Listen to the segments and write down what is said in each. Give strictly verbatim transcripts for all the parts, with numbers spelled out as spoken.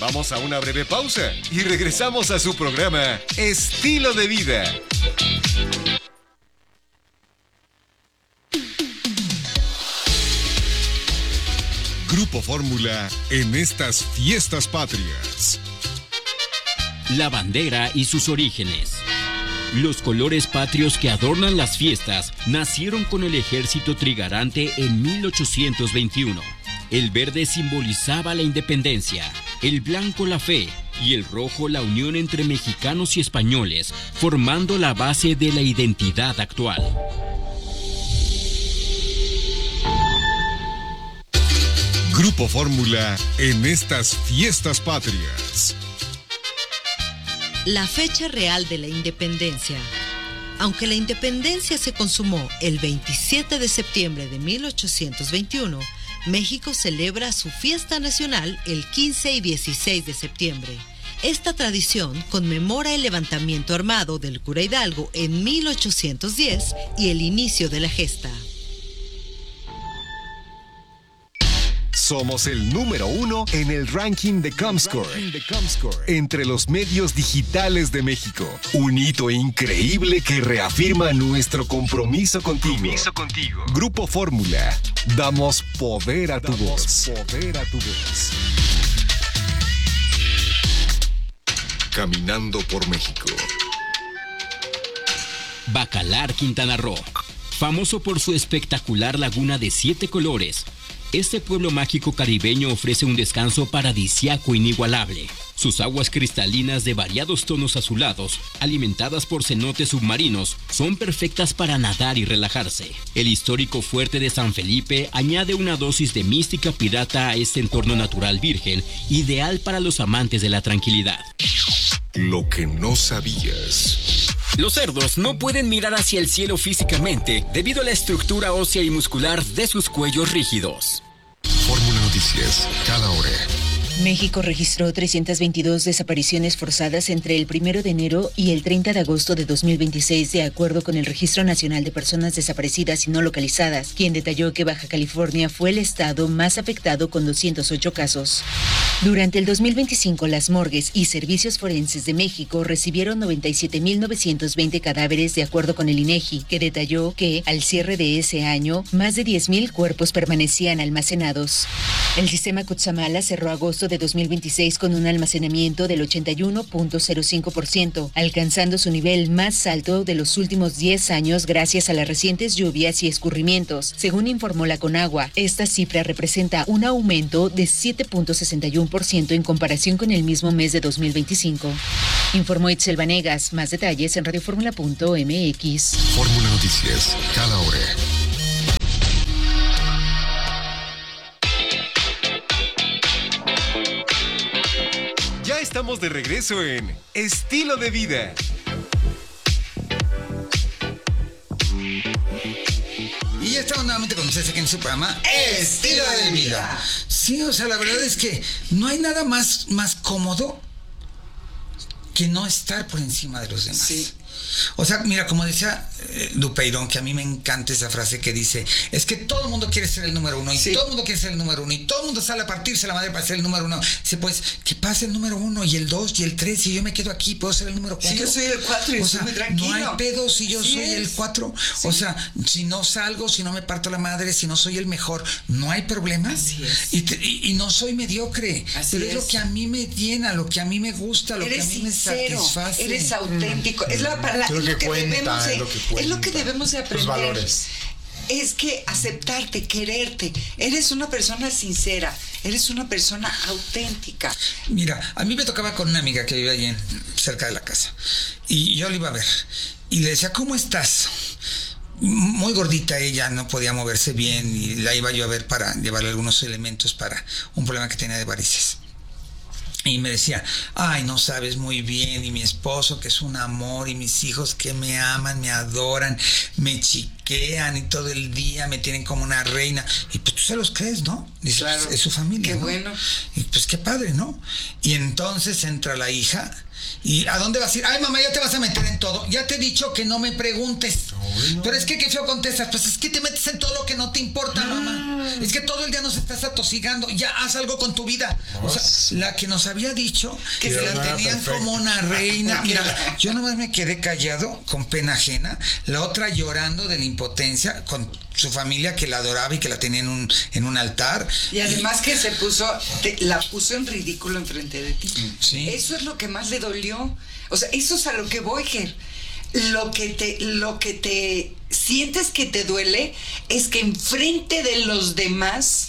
Vamos a una breve pausa y regresamos a su programa Estilo de Vida. Grupo Fórmula en estas fiestas patrias. La bandera y sus orígenes. Los colores patrios que adornan las fiestas nacieron con el ejército trigarante en mil ochocientos veintiuno. El verde simbolizaba la independencia, el blanco la fe y el rojo la unión entre mexicanos y españoles, formando la base de la identidad actual. Grupo Fórmula en estas fiestas patrias. La fecha real de la independencia. Aunque la independencia se consumó el veintisiete de septiembre de mil ochocientos veintiuno, México celebra su fiesta nacional el quince y dieciséis de septiembre. Esta tradición conmemora el levantamiento armado del cura Hidalgo en mil ochocientos diez y el inicio de la gesta. Somos el número uno en el ranking de Comscore, entre los medios digitales de México. Un hito increíble que reafirma nuestro compromiso contigo. Compromiso contigo. Grupo Fórmula. Damos poder a tu voz. Poder a tu voz. Caminando por México. Bacalar, Quintana Roo. Famoso por su espectacular laguna de siete colores, este pueblo mágico caribeño ofrece un descanso paradisíaco inigualable. Sus aguas cristalinas de variados tonos azulados, alimentadas por cenotes submarinos, son perfectas para nadar y relajarse. El histórico fuerte de San Felipe añade una dosis de mística pirata a este entorno natural virgen, ideal para los amantes de la tranquilidad. Lo que no sabías. Los cerdos no pueden mirar hacia el cielo físicamente debido a la estructura ósea y muscular de sus cuellos rígidos. Fórmula Noticias, cada hora. México registró trescientas veintidós desapariciones forzadas entre el primero de enero y el treinta de agosto de dos mil veintiséis, de acuerdo con el Registro Nacional de Personas Desaparecidas y No Localizadas, quien detalló que Baja California fue el estado más afectado con doscientos ocho casos. Durante el dos mil veinticinco, las morgues y servicios forenses de México recibieron noventa y siete mil novecientos veinte cadáveres, de acuerdo con el INEGI, que detalló que, al cierre de ese año, más de diez mil cuerpos permanecían almacenados. El sistema Cutzamala cerró agosto de dos mil veintiséis con un almacenamiento del ochenta y uno punto cero cinco por ciento, alcanzando su nivel más alto de los últimos diez años gracias a las recientes lluvias y escurrimientos. Según informó la Conagua, esta cifra representa un aumento de siete punto sesenta y uno por ciento en comparación con el mismo mes de dos mil veinticinco. Informó Itzel Vanegas. Más detalles en radioformula punto m x. Fórmula Noticias, cada hora. Ya estamos de regreso en Estilo de Vida. Y ya estamos nuevamente con ustedes aquí en su programa Estilo de Vida. Sí, o sea, la verdad es que no hay nada más, más cómodo que no estar por encima de los demás. Sí. O sea, mira, como decía eh, Dupeirón, que a mí me encanta esa frase que dice, es que todo el mundo quiere ser el número uno, y sí. todo el mundo quiere ser el número uno, y todo el mundo sale a partirse la madre para ser el número uno. Dice, pues, que pase el número uno, y el dos, y el tres, y yo me quedo aquí, puedo ser el número cuatro. Si yo soy el cuatro y o estoy sea, muy tranquilo. No hay pedo si yo Así soy es. el cuatro. Sí. O sea, si no salgo, si no me parto la madre, si no soy el mejor, no hay problema. Así es. Y, te, y, y no soy mediocre. Así pero es. es lo que a mí me llena, lo que a mí me gusta, lo Eres que a mí sincero, me satisface. eres auténtico. Mm. Es, la, para, Es lo es que lo que cuenta, debemos de, es lo que es cuenta. lo que debemos de aprender. Tus valores. Es que aceptarte, quererte. Eres una persona sincera, eres una persona auténtica. Mira, a mí me tocaba con una amiga que vive allí en, cerca de la casa, y yo la iba a ver y le decía, ¿cómo estás? Muy gordita ella, no podía moverse bien, y la iba yo a ver para llevarle algunos elementos para un problema que tenía de varices. Y me decía, ay, no sabes muy bien, y mi esposo que es un amor, y mis hijos que me aman, me adoran, me chiquitan, lloriquean y todo el día me tienen como una reina. Y pues tú se los crees, ¿no? Dices, claro. Es su familia, Qué ¿no? bueno. Y pues qué padre, ¿no? Y entonces entra la hija. ¿Y a dónde vas a ir? Ay, mamá, ya te vas a meter en todo. Ya te he dicho que no me preguntes. Ay, no. Pero es que qué feo contestas. Pues es que te metes en todo lo que no te importa, ah. mamá. Es que todo el día nos estás atosigando. Ya haz algo con tu vida. O sea, la que nos había dicho que se la tenían perfecto. Como una reina. Mira, yo nomás me quedé callado con pena ajena. La otra llorando de la impotencia con su familia que la adoraba y que la tenía en un, en un altar. Y además que se puso, te, la puso en ridículo enfrente de ti. Sí. Eso es lo que más le dolió. O sea, eso es a lo que voy, Ger. Lo que te, lo que te sientes que te duele es que enfrente de los demás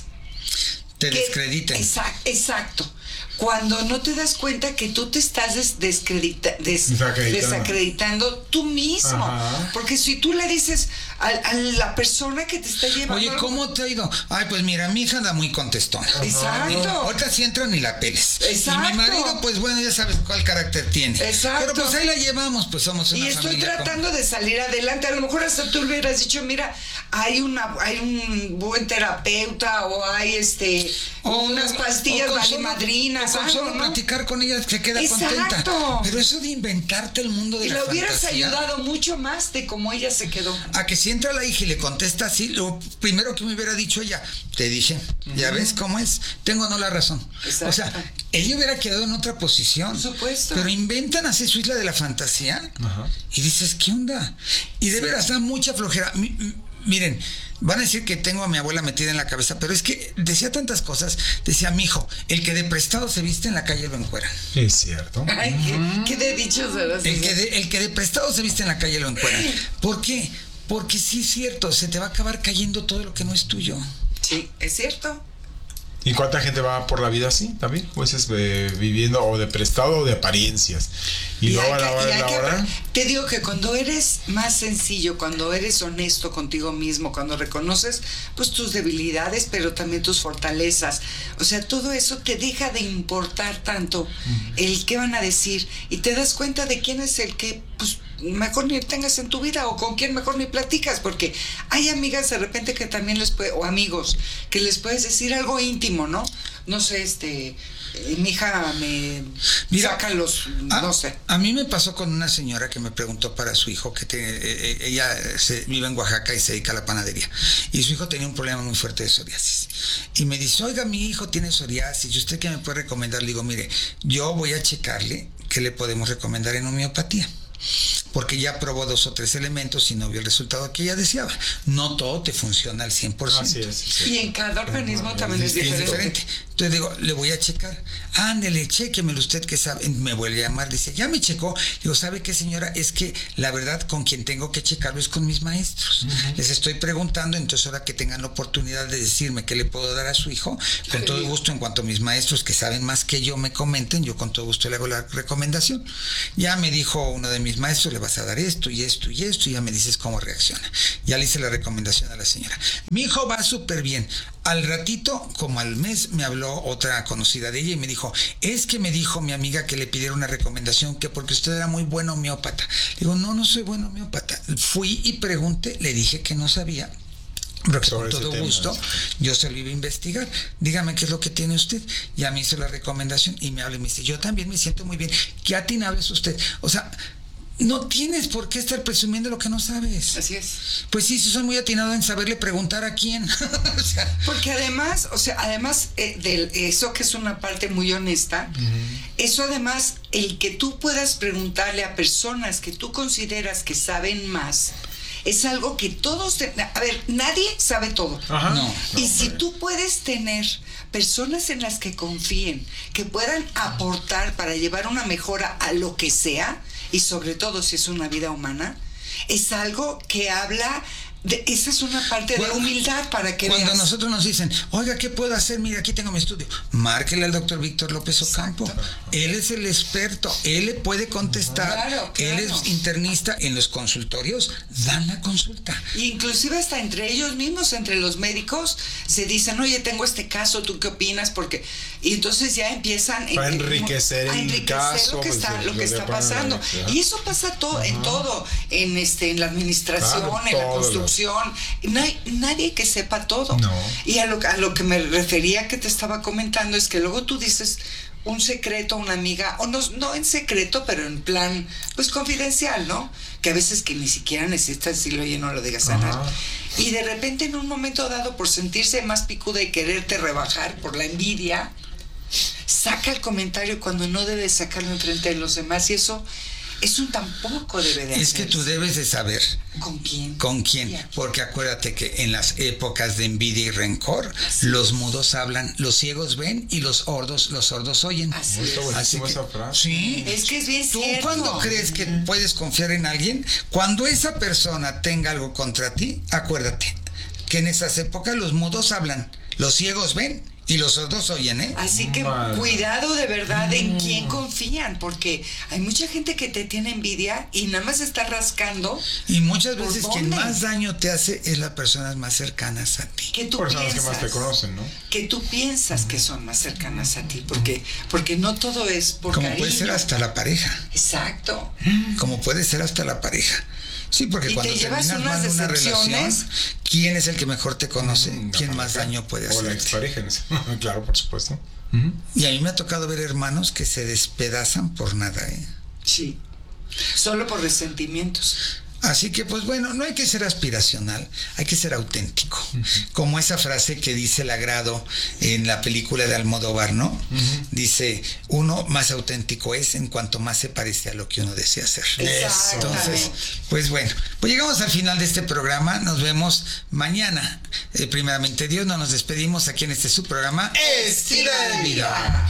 te que, descrediten. Exacto, exacto. Cuando no te das cuenta que tú te estás des, descredita, des, desacreditando tú mismo. Ajá. Porque si tú le dices a, a la persona que te está llevando... Oye, ¿cómo te ha ido? Ay, pues mira, mi hija anda muy contestona. Exacto. Ahorita si entran ni la peles. Exacto. Y mi marido, pues bueno, ya sabes cuál carácter tiene. Exacto. Pero pues ahí la llevamos, pues somos una familia. Y estoy familia tratando con... de salir adelante. A lo mejor hasta tú le hubieras dicho, mira, hay una hay un buen terapeuta o hay este o unas pastillas valimadrinas. Con solo ¿no? platicar con ella se queda Exacto. contenta. Pero eso de inventarte el mundo de y la fantasía. Y la hubieras ayudado mucho más de cómo ella se quedó. A que si entra la hija y le contesta así, lo primero que me hubiera dicho ella, te dije, uh-huh. ya ves cómo es, tengo no la razón. Exacto. O sea, ella hubiera quedado en otra posición. Por supuesto. Pero inventan así su isla de la fantasía uh-huh. y dices, ¿qué onda? Y de sí. veras da mucha flojera. M- m- miren, van a decir que tengo a mi abuela metida en la cabeza, pero es que decía tantas cosas. Decía, mijo, el que de prestado se viste en la calle lo encueran. Es cierto. Ay, qué, qué de dichos eras. El que, de, el que de prestado se viste en la calle lo encueran. ¿Por qué? Porque sí es cierto, se te va a acabar cayendo todo lo que no es tuyo. Sí, es cierto. ¿Y cuánta gente va por la vida así también? Pues es eh, viviendo o de prestado o de apariencias. Y, y luego a la hora de la hora... Te digo que cuando eres más sencillo, cuando eres honesto contigo mismo, cuando reconoces pues tus debilidades, pero también tus fortalezas, o sea, todo eso te deja de importar tanto uh-huh. el qué van a decir y te das cuenta de quién es el que pues mejor ni tengas en tu vida o con quién mejor ni platicas, porque hay amigas de repente que también les puede, o amigos, que les puedes decir algo íntimo, ¿no? No sé, este, mi hija me Mira, saca los, a, no sé. A mí me pasó con una señora que me preguntó para su hijo, que tiene, eh, ella se, vive en Oaxaca y se dedica a la panadería, y su hijo tenía un problema muy fuerte de psoriasis. Y me dice, oiga, mi hijo tiene psoriasis, ¿y usted qué me puede recomendar? Le digo, mire, yo voy a checarle qué le podemos recomendar en homeopatía. Porque ya probó dos o tres elementos y no vio el resultado que ella deseaba. No todo te funciona al cien por ciento. Así es, sí. Y en cada organismo no, también es, es diferente. diferente. Entonces digo, le voy a checar. Ándele, chéquemelo usted que sabe. Me vuelve a llamar, dice, ya me checó. Digo, ¿sabe qué, señora? Es que la verdad con quien tengo que checarlo es con mis maestros. Uh-huh. Les estoy preguntando, entonces ahora que tengan la oportunidad de decirme qué le puedo dar a su hijo, con sí. todo gusto, en cuanto mis maestros que saben más que yo me comenten, yo con todo gusto le hago la recomendación. Ya me dijo uno de mis maestros, le vas a dar esto y esto y esto, y ya me dices cómo reacciona. Ya le hice la recomendación a la señora. Mi hijo va súper bien. Al ratito, como al mes, me habló otra conocida de ella y me dijo, es que me dijo mi amiga que le pidiera una recomendación, que porque usted era muy buen homeópata. Digo, no, no soy buen homeópata. Fui y pregunté, le dije que no sabía. Pero que con todo gusto tema, yo se lo iba a investigar. Dígame qué es lo que tiene usted. Ya me hizo la recomendación y me habla y me dice, yo también me siento muy bien. ¿Qué atinado es usted? O sea, no tienes por qué estar presumiendo lo que no sabes. Así es. Pues sí, soy muy atinado en saberle preguntar a quién. O sea, porque además, o sea, además eh, de eso que es una parte muy honesta, uh-huh. eso además, el que tú puedas preguntarle a personas que tú consideras que saben más, es algo que todos... Te, a ver, nadie sabe todo. Ajá. No, y no, si tú puedes tener personas en las que confíen, que puedan aportar para llevar una mejora a lo que sea, y sobre todo si es una vida humana, es algo que habla... De, esa es una parte bueno, de humildad para que cuando veas. Nosotros nos dicen, oiga, ¿qué puedo hacer? Mira, aquí tengo mi estudio. Márquele al doctor Víctor López Ocampo. Exacto. Él es el experto, él le puede contestar. Claro, claro. Él es internista en los consultorios, dan la consulta. Y inclusive hasta entre ellos mismos, entre los médicos, se dicen, oye, tengo este caso, ¿tú qué opinas? Porque y entonces ya empiezan a enriquecer, a enriquecer el caso, lo que está, pues, lo que está pasando. Y eso pasa to- en todo, en este, en la administración, claro, en la construcción. promoción. No hay nadie que sepa todo. No. Y a lo, a lo que me refería que te estaba comentando es que luego tú dices un secreto a una amiga, o no, no en secreto, pero en plan, pues confidencial, ¿no? Que a veces que ni siquiera necesitas decirlo, oye, no lo digas a nadie. Y de repente en un momento dado, por sentirse más picuda y quererte rebajar por la envidia, saca el comentario cuando no debes sacarlo enfrente de los demás, y eso... Eso tampoco debe de hacerse. Es que tú debes de saber. ¿Con quién? ¿Con quién? Porque acuérdate que en las épocas de envidia y rencor, sí, los mudos hablan, los ciegos ven y los sordos, los sordos oyen. Así es. Así que, esa frase. Sí. Es que es bien ¿Tú cierto. cuándo crees que puedes confiar en alguien? Cuando esa persona tenga algo contra ti, acuérdate que en esas épocas los mudos hablan, los ciegos ven y los sordos oyen, ¿eh? Así que Mal. cuidado de verdad en quién confían, porque hay mucha gente que te tiene envidia y nada más está rascando. Y muchas ¿Por veces dónde? quien más daño te hace es las personas más cercanas a ti. Que tú Personas piensas, que más te conocen, ¿no? que tú piensas que son más cercanas a ti, porque, porque no todo es por Como cariño. puede ser hasta la pareja. Exacto. Como puede ser hasta la pareja. Sí, porque Y cuando te llevas terminas unas mal una relación, decepciones. ¿quién es el que mejor te conoce? Mm, la ¿Quién más pareja. daño puede O la hacer? expareja. en ese- Claro, por supuesto. Y a mí me ha tocado ver hermanos que se despedazan por nada, ¿eh? Sí. Solo por resentimientos. Así que, pues bueno, no hay que ser aspiracional, hay que ser auténtico. Uh-huh. Como esa frase que dice el Agrado en la película de Almodóvar, ¿no? Uh-huh. Dice, uno más auténtico es en cuanto más se parece a lo que uno desea hacer. Eso. Entonces, pues bueno, pues llegamos al final de este programa, nos vemos mañana. Eh, primeramente Dios, no nos despedimos aquí en este su programa, Estilo de Vida.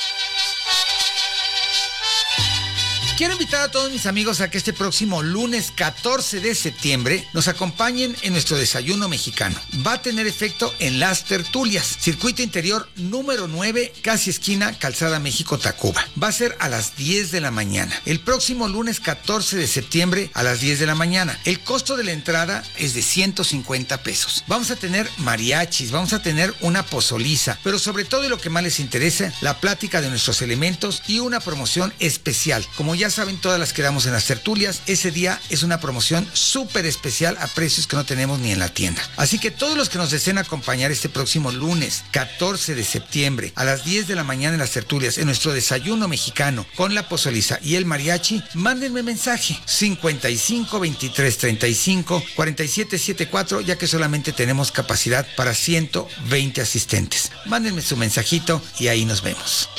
Quiero invitar a todos mis amigos a que este próximo lunes catorce de septiembre nos acompañen en nuestro desayuno mexicano. Va a tener efecto en Las Tertulias, circuito interior número nueve, casi esquina Calzada México-Tacuba. Va a ser a las diez de la mañana. El próximo lunes catorce de septiembre a las diez de la mañana. El costo de la entrada es de ciento cincuenta pesos. Vamos a tener mariachis, vamos a tener una pozoliza, pero sobre todo y lo que más les interesa, la plática de nuestros elementos y una promoción especial. Como ya saben, todas las que damos en las tertulias, ese día es una promoción súper especial a precios que no tenemos ni en la tienda. Así que todos los que nos deseen acompañar este próximo lunes catorce de septiembre a las diez de la mañana en las tertulias, en nuestro desayuno mexicano con la pozoliza y el mariachi, mándenme mensaje cincuenta y cinco, veintitrés, treinta y cinco, cuarenta y siete, setenta y cuatro, ya que solamente tenemos capacidad para ciento veinte asistentes. Mándenme su mensajito y ahí nos vemos.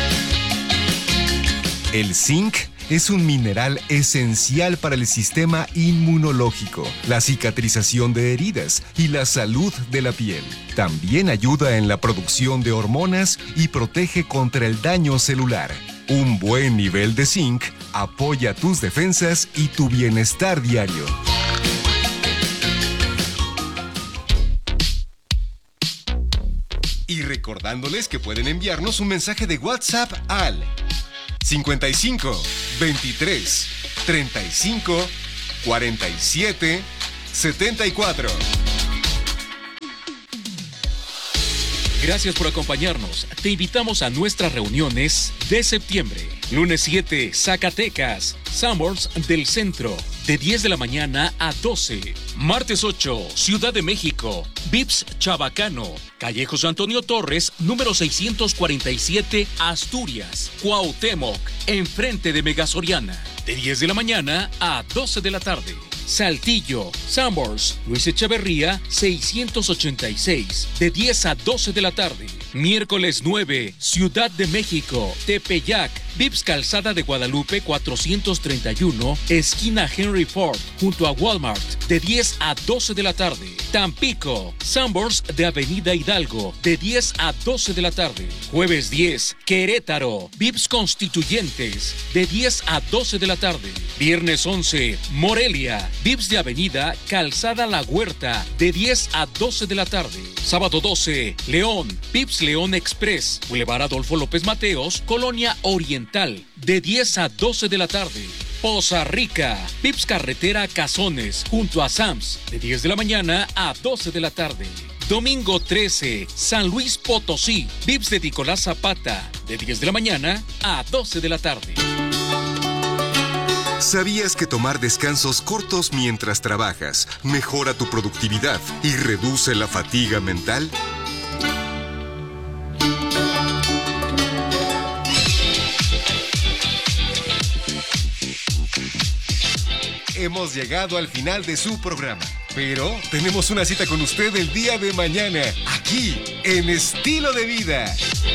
El zinc es un mineral esencial para el sistema inmunológico, la cicatrización de heridas y la salud de la piel. También ayuda en la producción de hormonas y protege contra el daño celular. Un buen nivel de zinc apoya tus defensas y tu bienestar diario. Y recordándoles que pueden enviarnos un mensaje de WhatsApp al cincuenta y cinco, veintitrés, treinta y cinco, cuarenta y siete, setenta y cuatro. Gracias por acompañarnos. Te invitamos a nuestras reuniones de septiembre. Lunes siete, Zacatecas, Sanborns del Centro, de diez de la mañana a doce. Martes ocho, Ciudad de México, Vips Chabacano, calle José Antonio Torres, número seiscientos cuarenta y siete, Asturias, Cuauhtémoc, enfrente de Mega Soriana, de diez de la mañana a doce de la tarde. Saltillo, Sanborns, Luis Echeverría, seiscientos ochenta y seis, de diez a doce de la tarde. Miércoles nueve, Ciudad de México, Tepeyac, Vips Calzada de Guadalupe cuatrocientos treinta y uno, esquina Henry Ford, junto a Walmart, de diez a doce de la tarde. Tampico, Sanborns de Avenida Hidalgo, de diez a doce de la tarde. Jueves diez, Querétaro, Vips Constituyentes, de diez a doce de la tarde. Viernes once, Morelia, Vips de Avenida Calzada La Huerta, de diez a doce de la tarde. Sábado doce, León, Vips León Express, Boulevard Adolfo López Mateos, Colonia Oriental, de diez a doce de la tarde. Poza Rica, Vips Carretera Cazones, junto a Sams, de diez de la mañana a doce de la tarde. Domingo trece, San Luis Potosí, Vips de Nicolás Zapata, de diez de la mañana a doce de la tarde. ¿Sabías que tomar descansos cortos mientras trabajas mejora tu productividad y reduce la fatiga mental? Hemos llegado al final de su programa, pero tenemos una cita con usted el día de mañana, aquí, en Estilo de Vida.